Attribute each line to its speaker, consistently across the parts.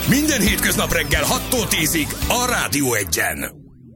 Speaker 1: Minden hétköznap reggel 6-tól 10-ig a Rádió 1-en.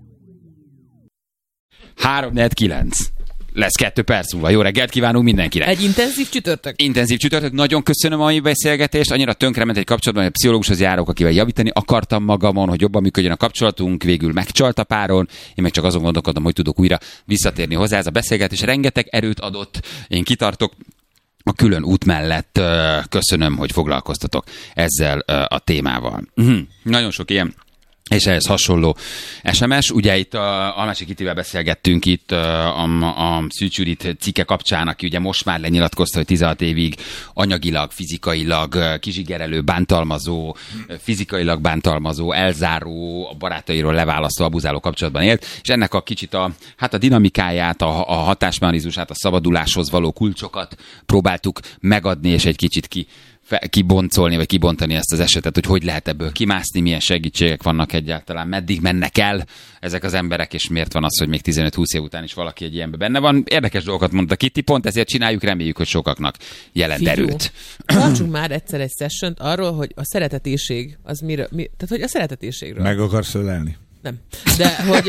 Speaker 2: 3-4-9. Lesz 2 perc múlva. Jó reggelt kívánunk mindenkinek.
Speaker 3: Egy intenzív csütörtök.
Speaker 2: Intenzív csütörtök. Nagyon köszönöm a mai beszélgetést. Annyira tönkrement egy kapcsolatban, hogy a pszichológushoz járok, akivel javítani akartam magamon, hogy jobban működjön a kapcsolatunk. Végül megcsalt a páron. Én meg csak azon gondolkodom, hogy tudok újra visszatérni hozzá. Ez a beszélgetés rengeteg erőt adott. Én kitartok a külön út mellett. Köszönöm, hogy foglalkoztatok ezzel a témával. Nagyon sok ilyen és ehhez hasonló SMS. Ugye itt Almási Kittivel beszélgettünk itt a Szűcs Judit cikke kapcsán, aki ugye most már lenyilatkozta, hogy 16 évig anyagilag, fizikailag kizsigerelő, bántalmazó, fizikailag bántalmazó, elzáró, a barátairól leválasztó, abuzáló kapcsolatban élt, és ennek a kicsit a dinamikáját, a hatásmechanizmusát, a szabaduláshoz való kulcsokat próbáltuk megadni, és egy kicsit kiboncolni, vagy kibontani ezt az esetet, hogy lehet ebből kimászni, milyen segítségek vannak egyáltalán, meddig mennek el ezek az emberek, és miért van az, hogy még 15-20 év után is valaki egy ilyenben benne van. Érdekes dolgokat mondta Kitty, pont ezért csináljuk, reméljük, hogy sokaknak jelent erőt.
Speaker 3: Tartsunk már egyszer egy sessiont arról, hogy a szeretetéség az tehát hogy a szeretetéségről.
Speaker 4: Meg akarsz ölelni?
Speaker 3: Nem. De hogy...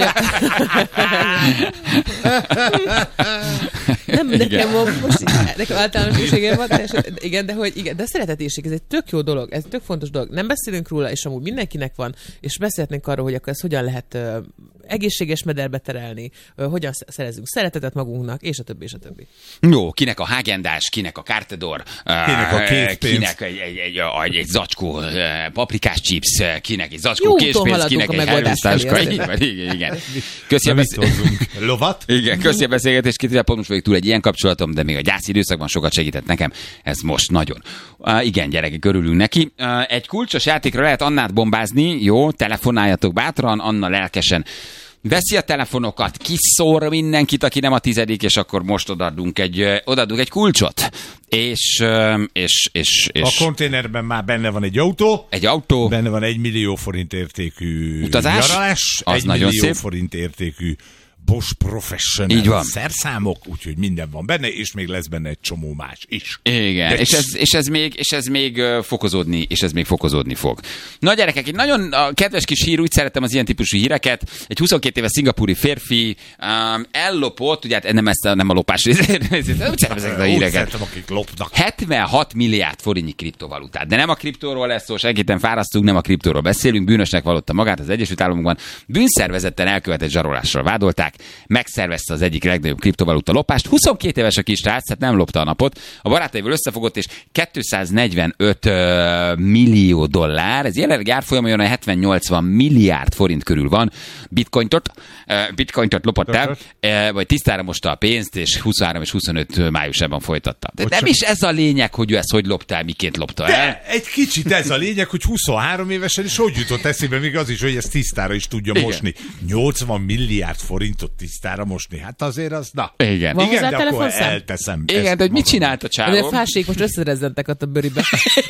Speaker 3: nem, nekem most nekem általánosségem van, igen, de a szeretetéség, ez egy tök jó dolog, ez egy tök fontos dolog. Nem beszélünk róla, és amúgy mindenkinek van, és beszélhetnénk arról, hogy akkor ezt hogyan lehet egészséges mederbe terelni, hogyan szerezünk szeretetet magunknak, és a többi, és a többi.
Speaker 2: Jó, kinek a Häagen-Dazs, kinek a Cartedor,
Speaker 4: kinek a készpénz,
Speaker 2: kinek egy zacskó paprikás chips, kinek egy zacskó készpénz, kinek egy hervésztáska. Igen.
Speaker 4: Lovat?
Speaker 2: Igen, köszi a beszélgetést, Kittivel, pont most vagyok túl egy ilyen kapcsolatom, de még a gyász időszakban sokat segített nekem, ez most nagyon. Igen, gyerekek, örülünk neki. Egy kulcsos játékra lehet Annát bombázni, jó, telefonáljatok bátran, Anna lelkesen veszi a telefonokat, kiszór mindenkit, aki nem a 10., és akkor most odaadunk egy kulcsot. És
Speaker 4: a konténerben már benne van egy autó. Benne van 1 millió forint értékű
Speaker 2: utazás,
Speaker 4: nyaralás,
Speaker 2: az
Speaker 4: 1
Speaker 2: nagyon
Speaker 4: millió
Speaker 2: szép
Speaker 4: forint értékű Bosch Professional szerszámok, úgyhogy minden van benne, és még lesz benne egy csomó más is.
Speaker 2: Igen, és ez még fokozódni fog. Na gyerekek, egy nagyon kedves kis hír, úgy szeretem az ilyen típusú híreket. Egy 22 éves szingapúri férfi ellopott, ugye hát nem a lopás részét, úgy szeretem ezeket a híreket.
Speaker 4: Szeretem, akik lopnak.
Speaker 2: 76 milliárd forintnyi kriptovalutát. De nem a kriptóról lesz szó, senkit nem fárasztunk, nem a kriptóról beszélünk. Bűnösnek vallotta magát az Egyesült Államokban. Bűnszervezetten elkövetett zsarolással vádolták. Megszervezte az egyik legnagyobb kriptovaluta lopást. 22 éves a kis srác, tehát nem lopta a napot. A barátaival összefogott, és 245 millió dollár, ez jelenleg árfolyamon 70-80 milliárd forint körül van. Bitcointot lopott el, vagy tisztára mosta a pénzt, és 23 és 25 májusában folytatta. De nem is ez a lényeg, hogy ő ezt hogy lopta el, miként lopta el.
Speaker 4: De egy kicsit ez a lényeg, hogy 23 évesen is hogy jutott eszébe, még az is, hogy ezt tisztára is tudja mosni. 80 milliárd forintot tisztára mosni. Hát azért az, na.
Speaker 2: Igen,
Speaker 4: de akkor elteszem.
Speaker 2: Igen, de hogy mit csinált a csávó?
Speaker 3: De fásék most összerezzentek ott a bőribe.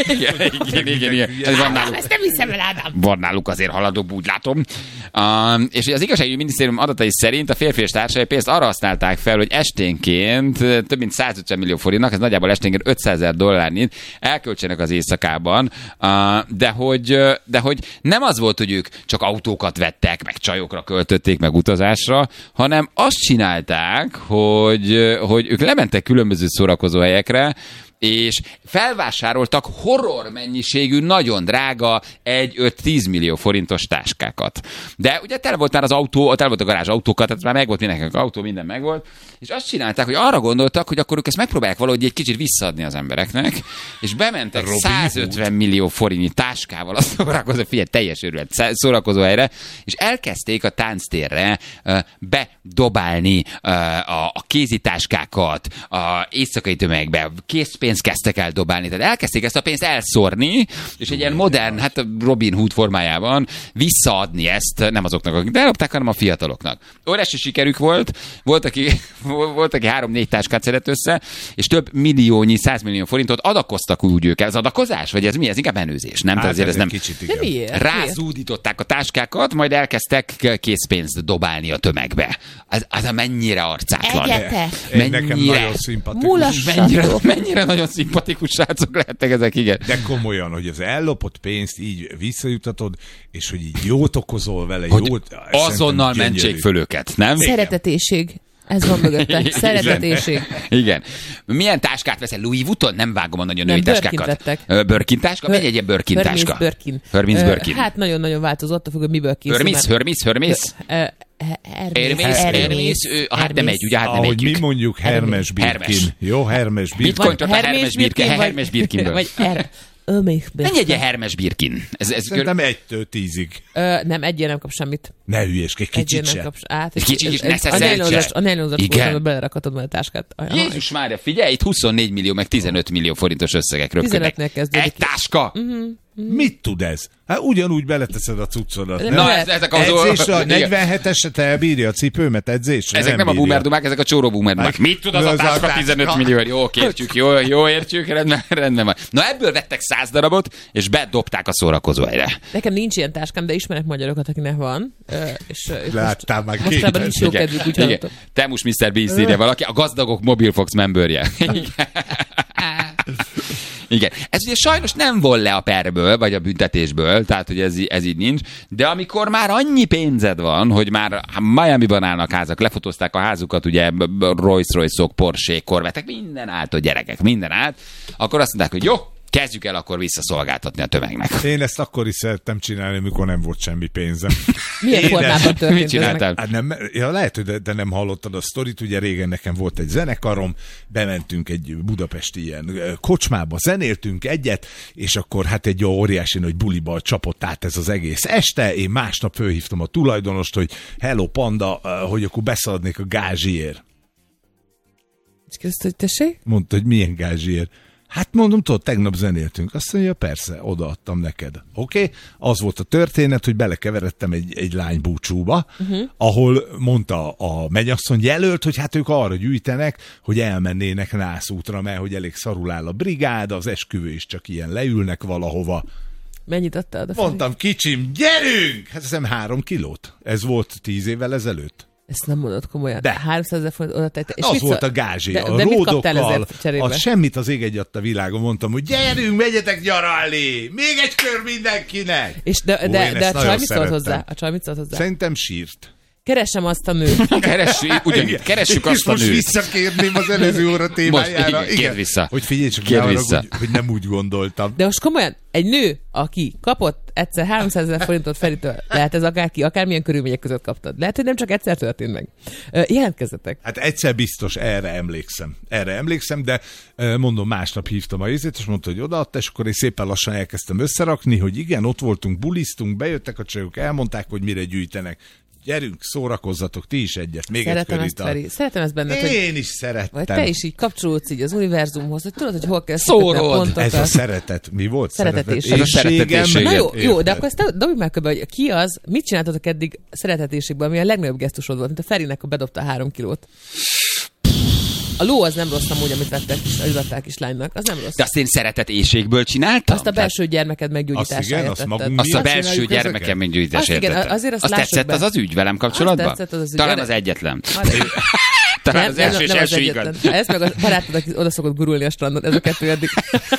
Speaker 2: Igen.
Speaker 3: Ezt nem hiszem el, Ádám.
Speaker 2: Van náluk azért haladóbb, úgy látom. És az igazságügyi minisztérium adatai szerint a férfi és társai pénzt arra használták fel, hogy esténként több mint 150 millió forintnak, ez nagyjából esténként 500 000 dollárnyit elköltsenek az éjszakában, de hogy nem az volt, hogy ők csak autókat vettek, meg csajokra költötték, meg utazásra, hanem azt csinálták, hogy ők lementek különböző szórakozó helyekre, és felvásároltak horror mennyiségű, nagyon drága 1-5-10 millió forintos táskákat. De ugye tele volt már az autó, tele volt a garázs autókat, tehát már megvolt mindenkinek autó, minden megvolt, és azt csinálták, hogy arra gondoltak, hogy akkor ők ezt megpróbálják valahogy egy kicsit visszaadni az embereknek, és bementek 150 millió forintnyi táskával a szórakozó, figyelj, teljes őrület szórakozóhelyre, és elkezdték a tánctérre bedobálni a kézitáskákat, a éjszakai tömegbe, készpénzt kezdtek el dobálni, tehát elkezdték ezt a pénzt elszórni, és egy ilyen modern, hát Robin Hood formájában visszaadni ezt, nem azoknak, akik ellopták, hanem a fiataloknak. Óriási sikerük volt, aki 3-4 táskát szedett össze, és több milliónyi, 100 millió forintot adakoztak úgy ők. Ez adakozás? Vagy ez mi? Ez inkább menőzés, nem?
Speaker 4: Hát
Speaker 2: azért ez nem.
Speaker 4: Kicsit,
Speaker 3: de miért?
Speaker 2: Rázúdították a táskákat, majd elkezdtek készpénzt dobálni a tömegbe. Az mennyire arcátlan.
Speaker 3: Egyetek.
Speaker 4: Nekem nagyon szimpatikus.
Speaker 2: Mennyire nagyon nagyon szimpatikus srácok lehetnek ezek, igen.
Speaker 4: De komolyan, hogy az ellopott pénzt így visszajutatod, és hogy így jót okozol vele,
Speaker 2: Hogy
Speaker 4: jót...
Speaker 2: azonnal mentsék föl őket, nem?
Speaker 3: Szeretetéség. Ez van mögötte. Szeretetéség.
Speaker 2: Igen. Milyen táskát veszel? Louis Vuitton? Nem vágom a nagyon női táskákat.
Speaker 3: Birkint
Speaker 2: Birkin táska? Mennyi egy ilyen Birkin táska? Hermes Birkin.
Speaker 3: Hát nagyon-nagyon változott, attól függ, hogy miből készül.
Speaker 2: Hermes? Hermes, hát nem egy, ugye, hát nem
Speaker 4: ahogy
Speaker 2: együk.
Speaker 4: mi mondjuk Hermes Birkin. Jó, Hermes Birkin.
Speaker 2: Bitcoint Hermes Birkinből.
Speaker 3: Vagy
Speaker 2: Mennyi egy Hermes Birkin?
Speaker 4: Szerintem 1-től 10-ig.
Speaker 3: Nem, egyén nem kap semmit.
Speaker 4: Ne hülyeskedj, kicsit
Speaker 3: Nem
Speaker 4: sem.
Speaker 3: kapsz át.
Speaker 2: Kicsit is, ne szeszelj.
Speaker 3: A nylonzat
Speaker 2: Igen.
Speaker 3: volt, belerakhatod majd a táskát.
Speaker 2: Jézus Mária, figyelj, itt 24 millió, meg 15 millió forintos összegek röpködnek.
Speaker 3: 15-nél kezdődik.
Speaker 2: Egy táska?
Speaker 4: Mit tud ez? Hát ugyanúgy beleteszed a cuccodat.
Speaker 3: De
Speaker 4: Nem?
Speaker 2: Na, ezek az...
Speaker 4: Edzésre, a
Speaker 2: Igen.
Speaker 4: 47-eset elbírja a cipőmet edzésre?
Speaker 2: Ezek nem a
Speaker 4: bírja.
Speaker 2: boomerdumák, ezek a csóró boomerdumák.
Speaker 4: Hát,
Speaker 2: Mit tud az a táska 15 millió? Jó, értjük, jó értjük, rendben van. Na ebből vettek 100 darabot, és bedobták a szórakozó helyre.
Speaker 3: Nekem nincs ilyen táskám, de ismerek magyarokat, akinek van. És
Speaker 4: Láttál már
Speaker 3: mostában nincs jó
Speaker 2: Igen.
Speaker 3: kedvük, úgy
Speaker 2: Igen.
Speaker 3: hallottam.
Speaker 2: Te most Mr. Beast írja valaki, a gazdagok Mobilfox memberje. Igen. Ez ugye sajnos nem von le a perből, vagy a büntetésből, tehát hogy ez így nincs, de amikor már annyi pénzed van, hogy már Miami-ban állnak házak, lefotózták a házukat, ugye Rolls-Royce-ok, Porsche-k, Corvette-ek, minden állt, a gyerekek, minden állt, akkor azt mondták, hogy jó, kezdjük el akkor visszaszolgáltatni a tömegnek.
Speaker 4: Én ezt akkor is szerettem csinálni, amikor nem volt semmi pénzem.
Speaker 3: Milyen
Speaker 4: Én
Speaker 3: formában
Speaker 2: Mit
Speaker 3: történt ez meg?
Speaker 2: csináltál?
Speaker 4: Hát nem, ja, lehet, hogy de nem hallottad a sztorit, ugye régen nekem volt egy zenekarom, bementünk egy budapesti ilyen kocsmába, zenéltünk egyet, és akkor hát egy óriási nagy buliba csapott át ez az egész este, én másnap fölhívtam a tulajdonost, hogy hello panda, hogy akkor beszaladnék a gázsiért.
Speaker 3: És kérdezte, hogy tessék?
Speaker 4: Mondta, hogy milyen gázsiért. Hát mondom, tudod, tegnap zenéltünk. Azt mondja, persze, odaadtam neked. Oké? Az volt a történet, hogy belekeveredtem egy lány búcsúba, ahol mondta a mennyasszony jelölt, hogy hát ők arra gyűjtenek, hogy elmennének nászútra, mert hogy elég szarul áll a brigád, az esküvő is csak ilyen leülnek valahova.
Speaker 3: Mennyit adtál a Feri?
Speaker 4: Mondtam, kicsim, gyerünk! Hát hiszem 3 kilót. Ez volt 10 évvel ezelőtt.
Speaker 3: Ezt nem mondod komolyan.
Speaker 4: De.
Speaker 3: 300 000 forint oda tette. És
Speaker 4: Az
Speaker 3: mit
Speaker 4: volt
Speaker 3: szól-
Speaker 4: a gázsi.
Speaker 3: De,
Speaker 4: A
Speaker 3: de mit kaptál
Speaker 4: ródokkal,
Speaker 3: ezért cserébe?
Speaker 4: az semmit az ég egyat a világon. Mondtam, hogy gyerünk, megyetek nyaralni! Még egy kör mindenkinek!
Speaker 3: És de
Speaker 4: Ó, én
Speaker 3: a
Speaker 4: ezt
Speaker 3: csaj
Speaker 4: nagyon
Speaker 3: mit szólt
Speaker 4: szerettem.
Speaker 3: hozzá? A csaj mit szólt hozzá?
Speaker 4: Szerintem sírt.
Speaker 3: Keresem azt a nőt.
Speaker 2: Keressük azt a
Speaker 4: most
Speaker 2: nőt.
Speaker 4: visszakérném az előző óra témájára.
Speaker 2: igen, kérd vissza.
Speaker 4: Hogy figyelj csak,
Speaker 2: Kérd
Speaker 4: arra,
Speaker 2: vissza.
Speaker 4: hogy nem úgy gondoltam.
Speaker 3: De most komolyan, egy nő, aki kapott egyszer 300 000 forintot Feritől, lehet ez akárki, akármilyen körülmények között kaptad. Lehet, hogy nem csak egyszer történt meg. Jelentkezzetek.
Speaker 4: Hát egyszer biztos erre emlékszem, de mondom, másnap hívtam a izét, és mondta, hogy odaadta, és akkor én szépen lassan elkezdtem összerakni, hogy igen, ott voltunk, buliztunk, bejöttek a csajok, elmondták, hogy mire gyűjtenek. Gyerünk, szórakozzatok, ti is egyet, még
Speaker 3: Szeretem
Speaker 4: egy
Speaker 3: ezt,
Speaker 4: kör
Speaker 3: Feri. Szeretem ezt benned, hogy
Speaker 4: Én is szerettem.
Speaker 3: vagy te is így kapcsolódsz így az univerzumhoz, hogy tudod, hogy hol kell
Speaker 2: Szórod.
Speaker 3: szedni a pontokat.
Speaker 4: Ez a szeretet. Mi volt?
Speaker 3: Szeretetéség.
Speaker 2: Ez a szeretetéség.
Speaker 3: Na jó,
Speaker 4: Érted?
Speaker 3: de akkor ezt dobjuk már köbbe, hogy ki az, mit csináltatok eddig szeretetéségben, ami a legnagyobb gesztusod volt, mint a Ferinek, a bedobta 3 kilót. A ló az nem rossz amúgy, amit adták kislánynak, az nem rossz.
Speaker 2: De azt én szeretetéségből csináltam?
Speaker 3: Azt a belső gyermeked
Speaker 4: Azt igen,
Speaker 3: meggyógyításáért
Speaker 4: azt
Speaker 3: tetted.
Speaker 4: magunk
Speaker 2: Azt a
Speaker 4: miatt
Speaker 2: belső
Speaker 4: csináljuk
Speaker 2: gyermekem
Speaker 4: ezeket?
Speaker 2: meggyógyításért
Speaker 3: Azt igen,
Speaker 2: tettem.
Speaker 3: azért azt
Speaker 2: Azt
Speaker 3: lássuk
Speaker 2: tetszett
Speaker 3: be.
Speaker 2: az az ügy velem kapcsolatban?
Speaker 3: Azt tetszett az az ügy.
Speaker 2: Talán
Speaker 3: De-
Speaker 2: az egyetlen.
Speaker 3: Ah,
Speaker 2: Talán az első és
Speaker 3: nem
Speaker 2: első
Speaker 3: egyetlen.
Speaker 2: igaz.
Speaker 3: Ez meg a barátod, aki oda szokott gurulni a strandon, ez a kettő eddig.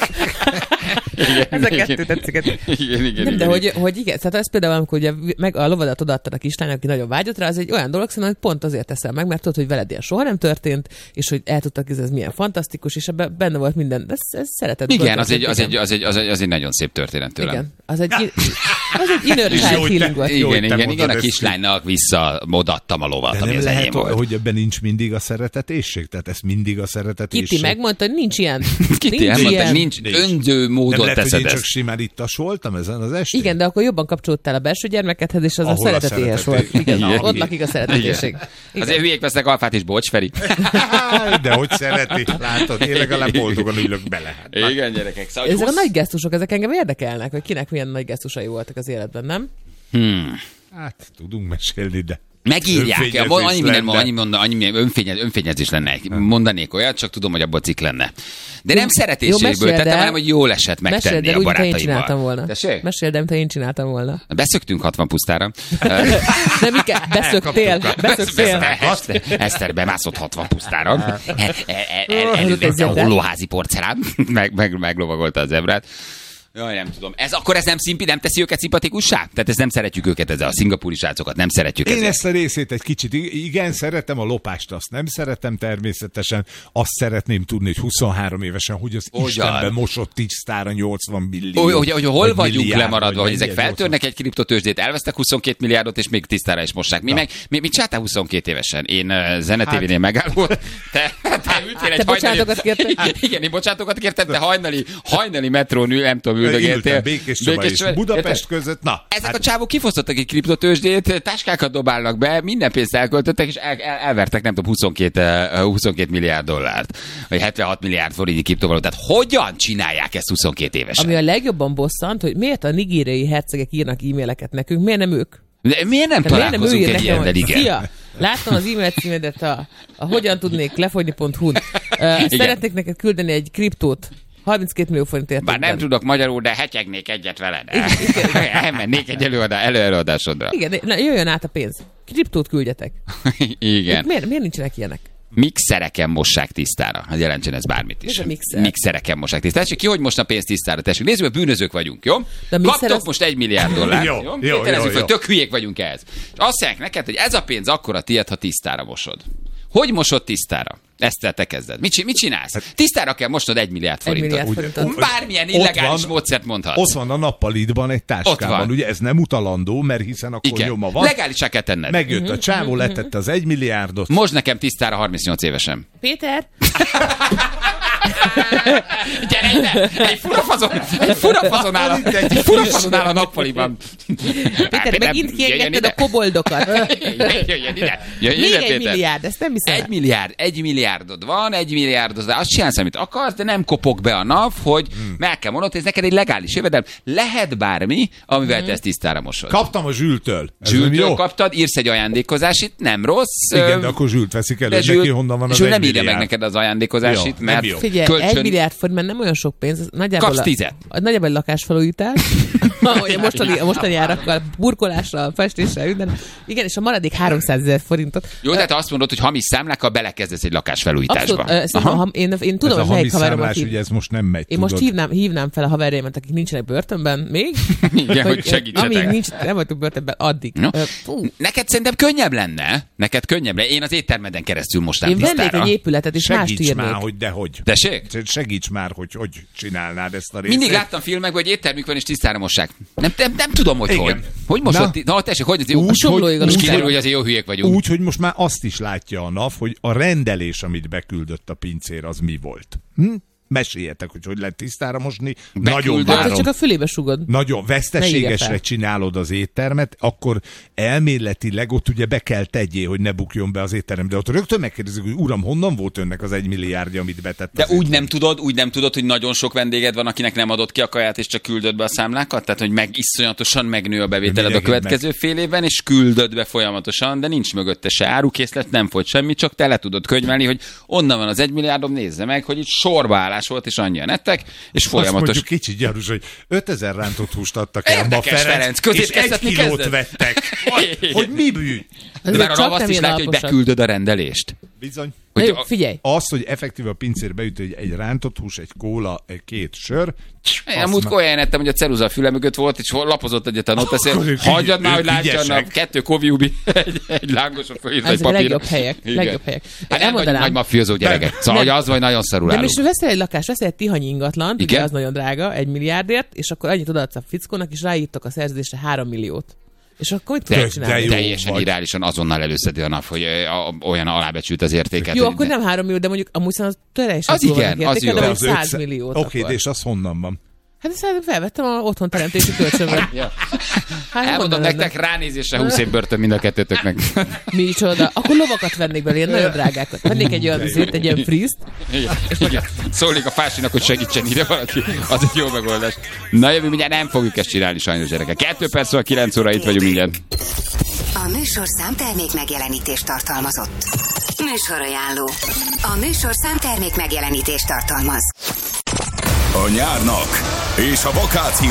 Speaker 3: Ez a kettő tetszik.
Speaker 2: Igen.
Speaker 3: Nem, de hogy igen, tehát ez például, amikor ugye meg a lovadat odaadtad a kislánynak, aki nagyon vágyott rá, az egy olyan dolog, szerintem, hogy pont azért teszel meg, mert tudod, hogy veled ilyen soha nem történt, és hogy el tudtak, ez milyen fantasztikus, és ebben benne volt minden. Ez szeretet.
Speaker 2: Igen, az egy nagyon szép történet tőlem.
Speaker 3: Igen, az egy inner child healing volt.
Speaker 4: Jó, hogy te
Speaker 2: Igen,
Speaker 4: mondod
Speaker 2: a
Speaker 4: ezt.
Speaker 2: kislánynak odaadtam a lovat,
Speaker 4: De
Speaker 2: ami
Speaker 4: nem
Speaker 2: az
Speaker 4: lehet,
Speaker 2: enyém volt.
Speaker 4: hogy ebben nincs mindig a szeretetésség? Tehát ez mindig a szeretetésség?
Speaker 3: Kitty megmondta, hogy nincs ilyen.
Speaker 2: Kitty elmondta, hogy nincs önző
Speaker 4: Nem
Speaker 2: módon
Speaker 4: lehet, hogy
Speaker 2: teszed
Speaker 4: én csak
Speaker 2: ezt.
Speaker 4: simán ittas voltam ezen az estén?
Speaker 3: Igen, de akkor jobban kapcsolódtál a belső gyermekedhez, és az
Speaker 4: Ahol
Speaker 3: a
Speaker 4: a
Speaker 3: szeretetéhes
Speaker 4: szeretetés.
Speaker 3: volt. Igen,
Speaker 2: Igen.
Speaker 3: ott lakik a szeretetéség.
Speaker 2: Azért hülyék vesznek alfát is, bocs, Feri.
Speaker 4: De hogy szereti, látod, én legalább boldogan ülök bele. Hát,
Speaker 2: Igen, gyerekek. Szóval,
Speaker 3: Ezek a nagy gesztusok, ezek engem érdekelnek, hogy kinek milyen nagy gesztusai voltak az életben, nem?
Speaker 4: hát tudunk mesélni, de
Speaker 2: Megírják, annyi önfényezés lenne. Mondanék olyat, csak tudom, hogy abból cikk lenne. De nem szeretéségből tettem, hanem, hogy jól esett megtenni a barátaimmal.
Speaker 3: Én csináltam volna.
Speaker 2: Tessék?
Speaker 3: Meséld, de én csináltam volna.
Speaker 2: Beszöktünk 60 pusztára.
Speaker 3: Nem, beszöktél.
Speaker 2: Eszter bemászott 60 pusztára. Előtte a hollóházi porcelán. Meglovagolta a zebrát. Jaj, nem tudom. Akkor ez nem teszi őket szimpatikussá? Tehát ezt nem szeretjük őket, ezzel a szingapúri srácokat, nem szeretjük
Speaker 4: Én
Speaker 2: ezzel.
Speaker 4: ezt a részét egy kicsit, igen, szeretem a lopást, azt nem szeretem természetesen, azt szeretném tudni, hogy 23 évesen, hogy az Istenben mosott tisztára 80 millió.
Speaker 2: Hogy hol vagyunk lemaradva, hogy ezek feltörnek egy kriptotőzsdét, elvesztek 22 milliárdot, és még tisztára is mossák. Mi mit csináltál 22 évesen? Én Zenetévénél megállott. Te ültél egy
Speaker 3: bocsátokat kérted?
Speaker 2: Igen, én bocsátokat kértem, te hajnali metrón nem tudom, üldögéltél.
Speaker 4: Békés Csaba és Budapest között. Na,
Speaker 2: ezek a csávok kifosztottak egy kriptotőzsdét, táskákat dobálnak be, minden pénzt elköltöttek, és elvertek, nem tudom, 22 milliárd dollárt, vagy 76 milliárd forintnyi kriptovalutát. Hogyan csinálják ezt 22 évesen?
Speaker 3: Ami a legjobban bosszant, hogy miért a nigériai hercegek írnak e-maileket nekünk, miért nem ők?
Speaker 2: De miért nem találkozunk egy ilyennel, igen?
Speaker 3: Szia, láttam az e-mail címedet a hogyan tudnék lefogyni.hu-n. Szeretnék neked küldeni egy kriptót. 32 millió forint értékben.
Speaker 2: Bár nem tudok magyarul, de hetyegnék egyet veled. Elmennék egy előadásodra.
Speaker 3: Igen, jöjjön át a pénz. Kriptót küldjetek.
Speaker 2: Igen.
Speaker 3: Miért nincsenek ilyenek?
Speaker 2: Mixereken mossák tisztára. Hát jelentsen ez bármit is. Mixereken mossák tisztára. Tessék, ki hogy mosna pénzt tisztára? Tessék, nézzük, hogy bűnözők vagyunk, jó? Kaptok most $1 milliárd. Jó. Tök hülyék vagyunk ehhez. És azt mondják neked, hogy ez a pénz akkora tiéd, ha tisztára mosod. Hogy mosod tisztára? Ezt te kezded. Mit csinálsz? Tisztára kell mosnod $1 milliárd forintot. Bármilyen illegális módszert mondhatsz.
Speaker 4: Ott van a nappalitban egy táskában. Ugye ez nem utalandó, mert hiszen akkor nyoma van.
Speaker 2: Legálisá kell tenned.
Speaker 4: Megjött a csávó, letette az $1 milliárdot.
Speaker 2: Most nekem tisztára 38 évesen.
Speaker 3: Péter!
Speaker 2: Gyere ide! Egy furafazon áll a nappaliban.
Speaker 3: Péter, megint kiengedted a koboldokat.
Speaker 2: Jöjjön ide,
Speaker 3: Még $1
Speaker 2: Péter.
Speaker 3: milliárd, ezt nem hiszem.
Speaker 2: $1 milliárdod van, $1 milliárdod, de azt csinálsz, amit akarsz, de nem kopog be a NAV, hogy meg kell mondanod, hogy ez neked egy legális jövedelem. Lehet bármi, amivel te ezt tisztára mosod.
Speaker 4: Kaptam a Zsültől.
Speaker 2: Zsültől kaptad, írsz egy ajándékozásit, nem rossz.
Speaker 4: Igen, de akkor Zsült veszik elő, neki honnan van az $1 milliárd.
Speaker 2: És ő nem írja meg neked az ajándékozásit, mert
Speaker 3: figyelj, $1 milliárd forint, mert nem olyan sok pénz.
Speaker 2: Kapsz 10.
Speaker 3: Nagyjából egy lakásfelújítás, ahogy a mostani árakkal, burkolással, festéssel, minden. Igen, és a maradék 300 000 forintot.
Speaker 2: Jó, tehát azt mondod, hogy hamis számlákkal belekezdesz egy lakásfelújításba.
Speaker 3: Abszolút, én tudom, hogy melyik haveromat
Speaker 4: ugye ez most nem megy.
Speaker 3: Én most hívnám fel a haverjaimat, akik nincsenek börtönben még.
Speaker 2: Igen, hogy segítsetek.
Speaker 3: Amíg nem voltunk börtönben, addig.
Speaker 2: No. Neked szerintem könnyebb lenne. Én az éttermeden keresztül mostán tisztára.
Speaker 3: Én vennék egy épületet, és mást írnék.
Speaker 4: Segíts már, hogy dehogy.
Speaker 2: Tessék?
Speaker 4: Segíts már, hogy csinálnád ezt a részt.
Speaker 2: Mindig láttam filmekben, hogy éttermük van, és tisztára mossák. Nem tudom, hogy. Hogy mosod? Na, tessék, hogy az úgy kiderül, hogy azért jó hülyék vagyunk.
Speaker 4: Úgy, hogy most már azt is látja a NAV, hogy a rendelés, amit beküldött a pincér, az mi volt. Meséljetek, hogy lehet tisztára mosni. Nagyon várom.
Speaker 3: Csak a fülébe sugod.
Speaker 4: Nagyon veszteségesre csinálod az éttermet, akkor elméletileg ott ugye be kell tegyél, hogy ne bukjon be az étterem. De ott rögtön megkérdezik, hogy uram, honnan volt önnek az $1 milliárdja, amit betett?
Speaker 2: De úgy nem tudod, hogy nagyon sok vendéged van, akinek nem adott ki a kaját, és csak küldöd be a számlákat? Tehát, hogy iszonyatosan megnő a bevételed a következő fél évben, és küldöd be folyamatosan, de nincs mögötte se árukészlet, nem folyt semmi, csak te le tudod könyvelni, hogy onnan van az $1 milliárdom, nézze meg, hogy itt sorbaállás volt, és annyian ettek, és folyamatos.
Speaker 4: Azt mondjuk kicsit gyarús, hogy 5000 rántott húst adtak el ma Ferenc, és 1 kilót vettek. Hogy mi bűn?
Speaker 2: De már a NAV azt is látja, hogy beküldöd a rendelést.
Speaker 4: Bizony.
Speaker 3: Hogy jó, figyelj.
Speaker 4: Az, hogy effektív a pincér beüt, hogy egy rántott hús, egy kóla, 2 sör.
Speaker 2: Én múltkor olyan ettem, hogy a ceruza a füle mögött volt, és lapozott egyet a noteszél. Hagyjad már, hogy látjanak 2 koviubi, egy lángos a fölírt egy papír.
Speaker 3: Legjobb helyek.
Speaker 2: Hát nem vagy nagy mafiózó gyerekek. Szóval, hogy az vagy nagyon szarul állunk.
Speaker 3: De most veszel egy lakást, veszel egy Tihanyi ingatlant, ugye az nagyon drága, $1 milliárdért, és akkor annyit odaadsz a fickónak, és ráírtak a szerződésre 3 milliót. És akkor mit tudod csinálni?
Speaker 2: Teljesen irálisan azonnal előszedi a NAV, hogy olyan alábecsült az értéket.
Speaker 3: Jó, akkor nem 3 millió, de mondjuk amúgy az teljesen
Speaker 2: az igen, az jó.
Speaker 3: De 100 milliót.
Speaker 4: Oké, és az honnan van?
Speaker 3: Hát ezt felvettem a otthonteremtési kölcsönben.
Speaker 2: Hát elmondom nektek, ránézésre 20 év börtön mind a kettőtöknek.
Speaker 3: Micsoda. Akkor lovakat vennék belőle, ilyen nagyon drágákat. Vennék egy olyan frízt.
Speaker 2: Igen. Szólik a fásinak, hogy segítsen ide valaki. Az egy jó megoldás. Na jövő, mindjárt nem fogjuk ezt csinálni sajnos, gyerekek. 2 perc, 9 óra itt vagyunk mindjárt.
Speaker 5: A műsorszám termék megjelenítést tartalmazott. Műsorajánló. A műsorszám termék megjelenítést tartalmaz.
Speaker 1: A nyárnak és a vakáció